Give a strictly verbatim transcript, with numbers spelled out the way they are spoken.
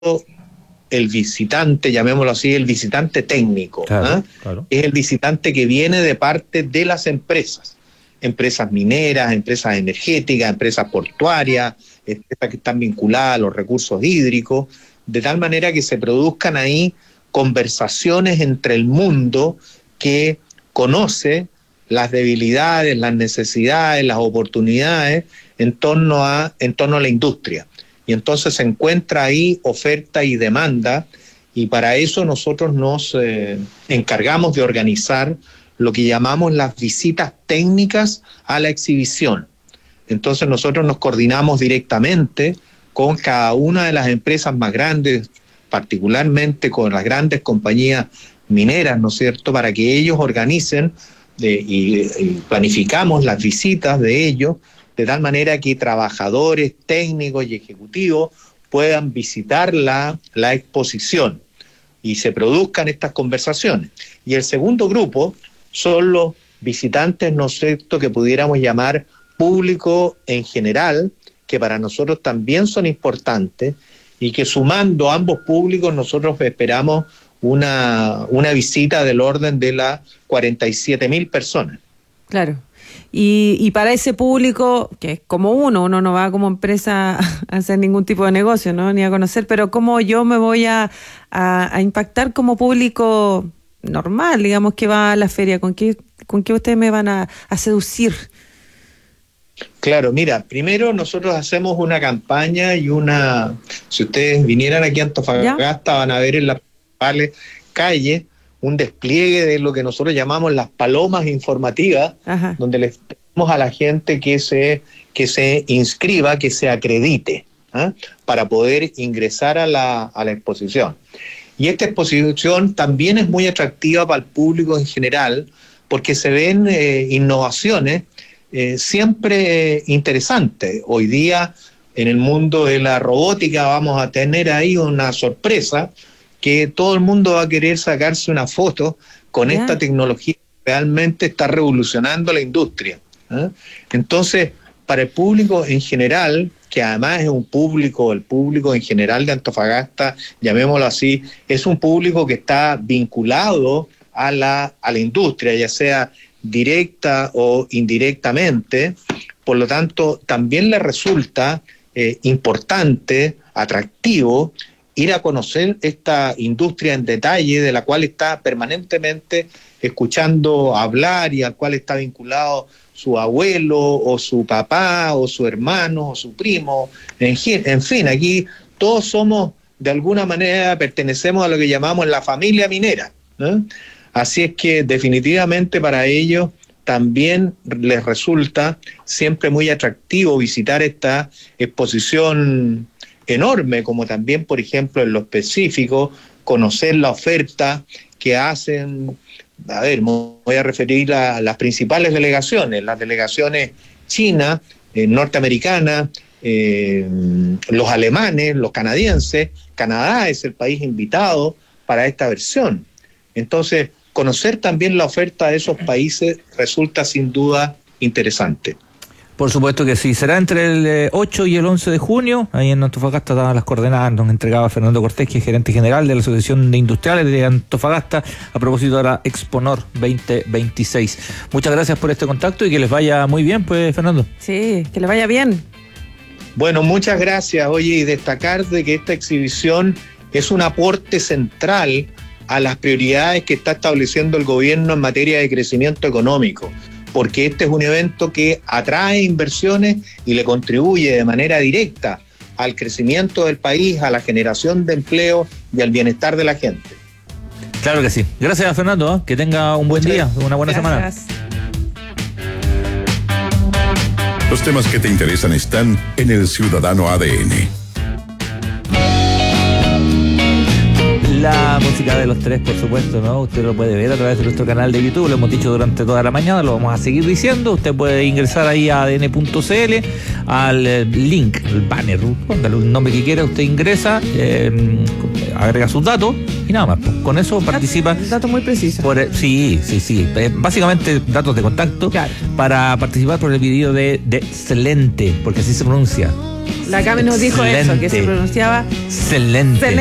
el visitante, llamémoslo así, el visitante técnico, claro, ¿eh? claro. Es el visitante que viene de parte de las empresas, empresas mineras, empresas energéticas, empresas portuarias, empresas que están vinculadas a los recursos hídricos, de tal manera que se produzcan ahí conversaciones entre el mundo que conoce las debilidades, las necesidades, las oportunidades en torno a, en torno a la industria. Y entonces se encuentra ahí oferta y demanda, y para eso nosotros nos eh, encargamos de organizar lo que llamamos las visitas técnicas a la exhibición. Entonces nosotros nos coordinamos directamente con cada una de las empresas más grandes, particularmente con las grandes compañías mineras, ¿no es cierto?, para que ellos organicen eh, y, y planificamos las visitas de ellos, de tal manera que trabajadores, técnicos y ejecutivos puedan visitar la, la exposición y se produzcan estas conversaciones. Y el segundo grupo son los visitantes, ¿no es cierto?, que pudiéramos llamar público en general, que para nosotros también son importantes, y que sumando ambos públicos nosotros esperamos una, una visita del orden de las cuarenta y siete mil personas. Claro. Y, y para ese público, que es como uno, uno no va como empresa a hacer ningún tipo de negocio, ¿no?, ni a conocer, pero ¿cómo yo me voy a, a, a impactar como público normal, digamos, que va a la feria? ¿Con qué, con qué ustedes me van a, a seducir? Claro, mira, primero nosotros hacemos una campaña y una... Si ustedes vinieran aquí a Antofagasta, ¿ya?, van a ver en las principales calles un despliegue de lo que nosotros llamamos las palomas informativas. Ajá. Donde les pedimos a la gente que se, que se inscriba, que se acredite, ¿eh?, para poder ingresar a la, a la exposición. Y esta exposición también es muy atractiva para el público en general, porque se ven eh, innovaciones eh, siempre eh, interesantes. Hoy día, en el mundo de la robótica, vamos a tener ahí una sorpresa, que todo el mundo va a querer sacarse una foto con yeah. esta tecnología que realmente está revolucionando la industria, ¿eh? Entonces, para el público en general, que además es un público, el público en general de Antofagasta, llamémoslo así, es un público que está vinculado a la, a la industria, ya sea directa o indirectamente. Por lo tanto, también le resulta eh, importante, atractivo, ir a conocer esta industria en detalle, de la cual está permanentemente escuchando hablar y al cual está vinculado su abuelo o su papá o su hermano o su primo. En, en fin, aquí todos somos, de alguna manera, pertenecemos a lo que llamamos la familia minera, ¿eh? Así es que definitivamente para ellos también les resulta siempre muy atractivo visitar esta exposición enorme, como también, por ejemplo, en lo específico, conocer la oferta que hacen. A ver, me voy a referir a las principales delegaciones, las delegaciones chinas, eh, norteamericanas, eh, los alemanes, los canadienses. Canadá es el país invitado para esta versión. Entonces, conocer también la oferta de esos países resulta sin duda interesante. Por supuesto que sí. Será entre el ocho y el once de junio. Ahí en Antofagasta daban las coordenadas, nos entregaba Fernando Cortés, que es gerente general de la Asociación de Industriales de Antofagasta, a propósito de la Exponor veinte veintiséis. Muchas gracias por este contacto y que les vaya muy bien, pues, Fernando. Sí, que les vaya bien. Bueno, muchas gracias. Oye, y destacar de que esta exhibición es un aporte central a las prioridades que está estableciendo el gobierno en materia de crecimiento económico, porque este es un evento que atrae inversiones y le contribuye de manera directa al crecimiento del país, a la generación de empleo y al bienestar de la gente. Claro que sí. Gracias, Fernando, ¿eh? Que tenga un buen día, una buena Gracias. semana. Los temas que te interesan están en El Ciudadano A D N. La música de los tres, por supuesto, ¿no? Usted lo puede ver a través de nuestro canal de YouTube, lo hemos dicho durante toda la mañana, lo vamos a seguir diciendo. Usted puede ingresar ahí a a d n punto c l, al link, el banner, póngale un nombre que quiera, usted ingresa, eh, agrega sus datos y nada más. Pues, con eso participa. Datos muy precisos. Por el, sí, sí, sí. Eh, básicamente datos de contacto, claro, para participar por el video de, de Excelente, porque así se pronuncia. La Cami nos dijo Excelente. eso, que se pronunciaba Excelente.